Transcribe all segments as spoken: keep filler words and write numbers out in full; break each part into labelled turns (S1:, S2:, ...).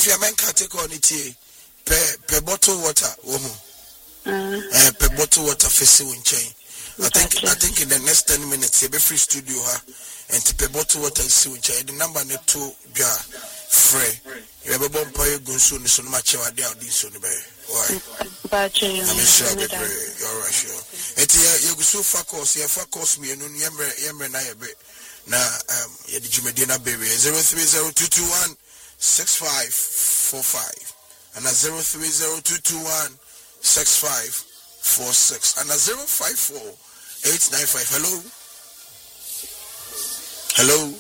S1: if you men can take on it per per bottle water woman eh per bottle water face in chain. I think I think in the next ten minutes you be free studio ha and per bottle water is in chain. The number net two jar free. You have a bomb pay go soon so much out there this on the bay. Why? I'm sure be you're right sure. It you go so focus you focus me no yemre yemre na ye be na um ye di Medina baby zero three zero two two one six five four five and a zero three zero two two one six five four six and a zero five four eight nine five. Hello. Hello.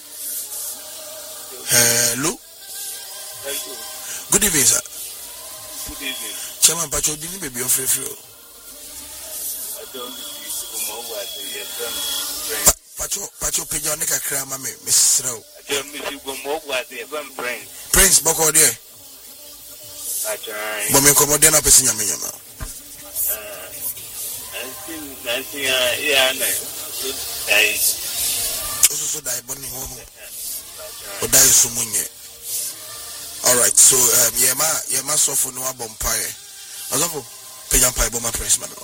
S1: Hello. Good evening, sir.
S2: Good evening.
S1: Chairman Pacho, did you baby your free flow?
S2: I don't see
S1: Pacho, Pacho, Pijanica Crama, Miss Row.
S2: I don't miss you go more was the event Prince.
S1: Prince Boko, dear.
S2: I try.
S1: Woman, come on, dinner, Pessina.
S2: I think, I think, yeah, I
S1: also die burning home. Or die so much. All right, so um, yeah, ma, yeah, ma, so for no bumpire. I love Pijan Pai Boma Prince, man.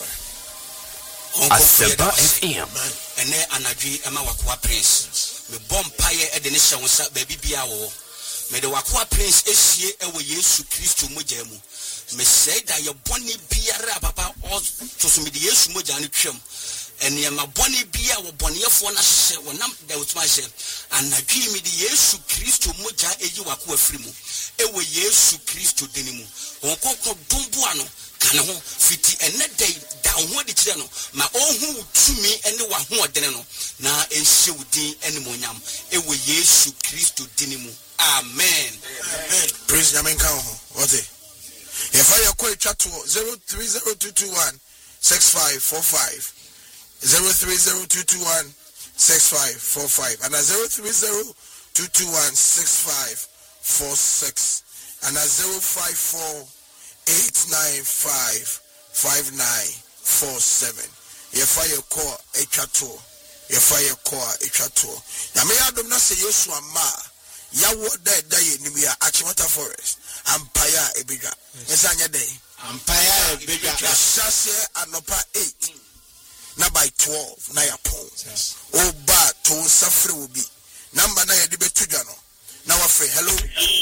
S3: Aseba F M.
S4: And then Anadri Emma Wakwa Prince. Me bumpire at the nation was up, baby Biawo. May the Wakwa Prince is here, and we use to Christ to Mujemu. Me say that your bonny beer, papa, or to some mediation Mujani Trim. And near my bonny beer or bonnier for a share when I'm there with myself. And I give me the Yesu Christ to Muja Ejuaku Frimu. Ewe Yesu Christ to Denimu. Onko Dumbuano, Cano, Fiti, and that day down one the channel. My own who to me anyone who are Denano. Now a show din any monyam. Ewe Yesu Christ to Denimu. Amen.
S1: Praise Yamenka. What's it? If I acquire chat to zero three zero two two one six five four five. Zero three zero two two one six five four five and a zero three zero two two one six five four six and a zero five four eight nine five five nine four seven. Ye fire call a chato. Ye fire call a chato. Now me adom na say Yesu ama. Ya wo da da ye ni ya Achimota Forest. Ampaya ebiga. Esa nya day.
S4: Ampaya ebiga.
S1: Sase anopa eight. Na by twelve na ya pon o ba to safre will be number na ya de betudwa no na wa free. Hello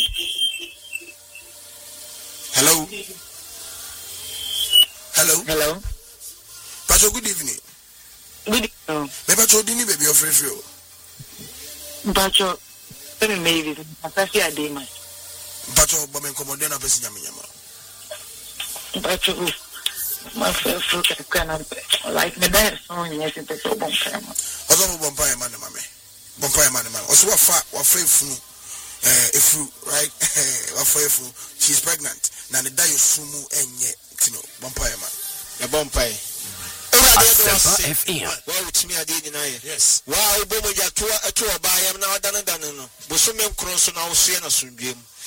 S1: hello hello
S5: hello
S1: Pacho, good evening.
S5: Good evening.
S1: Me Pacho dini baby o free free
S5: Pacho let me maybe afasi ade ma
S1: Pacho bo me commande na pesi nyama nyama
S5: Pacho my first can like me there so yes it is so bon time.
S1: Ozo bon pay man mama. Bon pay man man. Oso wa fa wa fa efu eh efu right wa fa efu she's pregnant. Na ne da yosumu enye tino bon pay man.
S4: Na bon pay.
S3: Aseba F M.
S4: Wa utimi ade nyina ye. Yes. Wa obo mo ja to to oba yam na odane dane no. Bosome nkron so na wo so ye na sondwem.